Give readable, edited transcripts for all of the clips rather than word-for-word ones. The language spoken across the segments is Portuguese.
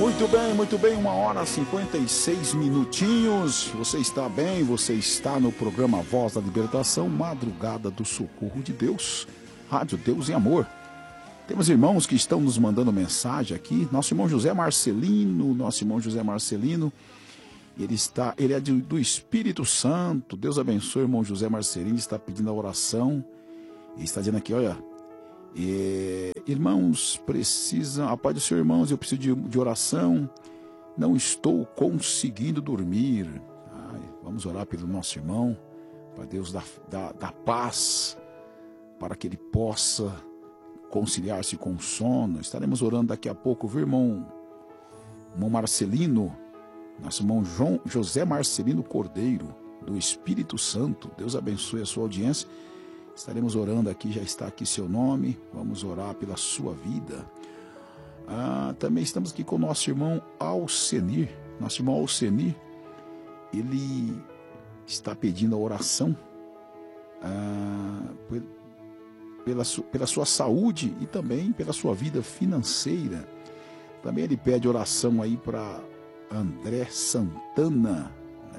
Muito bem, 1h56 minutinhos. Você está bem, você está no programa Voz da Libertação, Madrugada do Socorro de Deus, Rádio Deus em Amor. Temos irmãos que estão nos mandando mensagem aqui. Nosso irmão José Marcelino, ele é do Espírito Santo. Deus abençoe, irmão José Marcelino, está pedindo a oração. Ele está dizendo aqui, olha, irmãos, a paz do Senhor, irmãos, eu preciso de oração, não estou conseguindo dormir. Vamos orar pelo nosso irmão, para Deus dar paz, para que ele possa conciliar-se com o sono. Estaremos orando daqui a pouco, viu, irmão Marcelino, nosso irmão José Marcelino Cordeiro, do Espírito Santo. Deus abençoe a sua audiência. Estaremos orando aqui, já está aqui seu nome, vamos orar pela sua vida. Também estamos aqui com o nosso irmão Alcenir. Nosso irmão Alcenir, ele está pedindo a oração pela sua saúde e também pela sua vida financeira. Também ele pede oração aí para André Santana.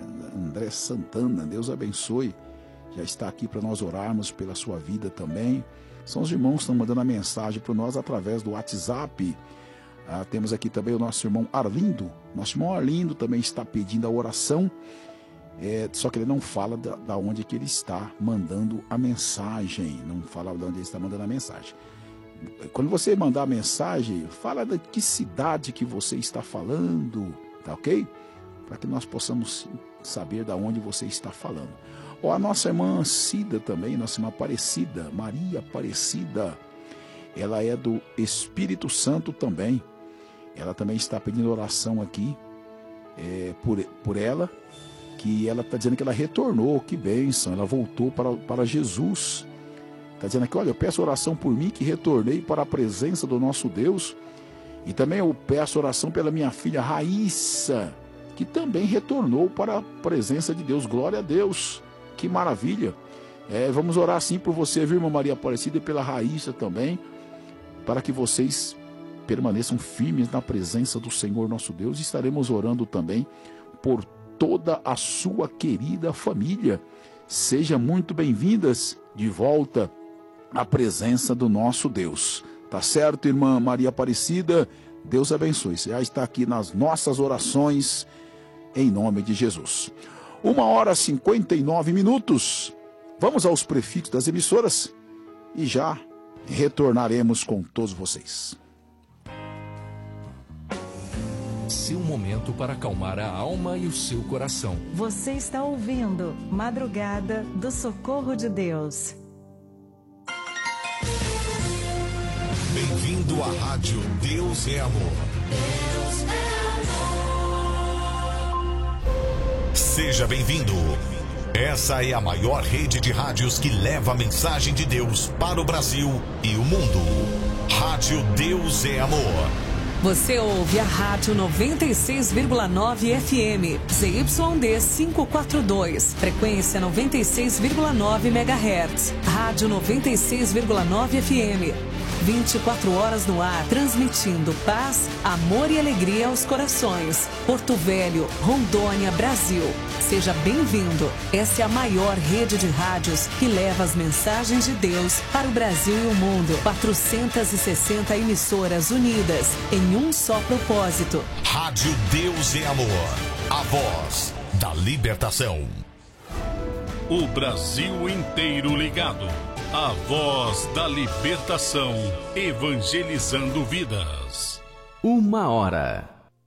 Deus abençoe. Já está aqui para nós orarmos pela sua vida também. São os irmãos que estão mandando a mensagem para nós através do WhatsApp. Temos aqui também o nosso irmão Arlindo. Nosso irmão Arlindo também está pedindo a oração. Só que ele não fala da onde que ele está mandando a mensagem. Não fala de onde ele está mandando a mensagem. Quando você mandar a mensagem, fala de que cidade que você está falando, tá ok? Para que nós possamos saber de onde você está falando. A nossa irmã Cida também, nossa irmã Aparecida, Maria Aparecida, ela é do Espírito Santo também. Ela também está pedindo oração aqui por ela, que ela está dizendo que ela retornou, que bênção, ela voltou para Jesus. Está dizendo aqui, olha, eu peço oração por mim, que retornei para a presença do nosso Deus. E também eu peço oração pela minha filha Raíssa, que também retornou para a presença de Deus. Glória a Deus. Que maravilha. Vamos orar assim por você, viu, irmã Maria Aparecida, e pela Raíssa também, para que vocês permaneçam firmes na presença do Senhor nosso Deus. E estaremos orando também por toda a sua querida família. Sejam muito bem-vindas de volta à presença do nosso Deus. Tá certo, irmã Maria Aparecida? Deus abençoe. Você já está aqui nas nossas orações, em nome de Jesus. 1h59 minutos. Vamos aos prefixos das emissoras e já retornaremos com todos vocês. Seu momento para acalmar a alma e o seu coração. Você está ouvindo Madrugada do Socorro de Deus. Bem-vindo à Rádio Deus é Amor. Deus é amor. Seja bem-vindo. Essa é a maior rede de rádios que leva a mensagem de Deus para o Brasil e o mundo. Rádio Deus é Amor. Você ouve a Rádio 96,9 FM, ZYD 542, frequência 96,9 MHz. Rádio 96,9 FM, 24 horas no ar, transmitindo paz, amor e alegria aos corações. Porto Velho, Rondônia, Brasil. Seja bem-vindo. Essa é a maior rede de rádios que leva as mensagens de Deus para o Brasil e o mundo. 460 emissoras unidas em um só propósito. Rádio Deus é Amor, a voz da libertação. O Brasil inteiro ligado. A voz da libertação, evangelizando vidas. 1h.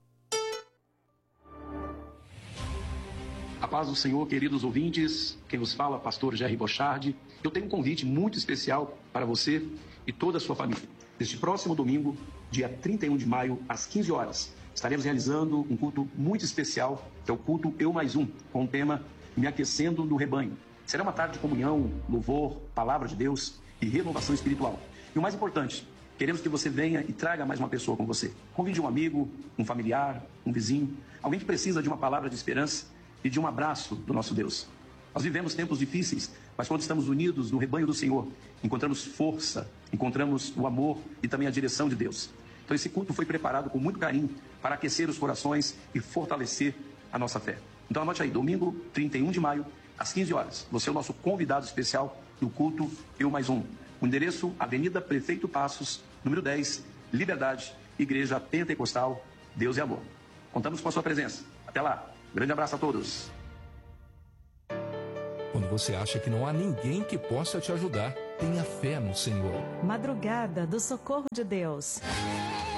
A paz do Senhor, queridos ouvintes, quem vos fala, pastor Jerry Bochardi. Eu tenho um convite muito especial para você e toda a sua família. Neste próximo domingo, dia 31 de maio, às 15 horas, estaremos realizando um culto muito especial, que é o culto Eu Mais Um, com o tema Me Aquecendo no Rebanho. Será uma tarde de comunhão, louvor, palavra de Deus e renovação espiritual. E o mais importante, queremos que você venha e traga mais uma pessoa com você. Convide um amigo, um familiar, um vizinho, alguém que precisa de uma palavra de esperança e de um abraço do nosso Deus. Nós vivemos tempos difíceis, mas quando estamos unidos no rebanho do Senhor, encontramos força, encontramos o amor e também a direção de Deus. Então esse culto foi preparado com muito carinho para aquecer os corações e fortalecer a nossa fé. Então anote aí, domingo 31 de maio, às 15 horas. Você é o nosso convidado especial do culto Eu Mais Um. O endereço, Avenida Prefeito Passos, número 10, Liberdade, Igreja Pentecostal, Deus e Amor. Contamos com a sua presença. Até lá. Grande abraço a todos. Quando você acha que não há ninguém que possa te ajudar, tenha fé no Senhor. Madrugada do Socorro de Deus.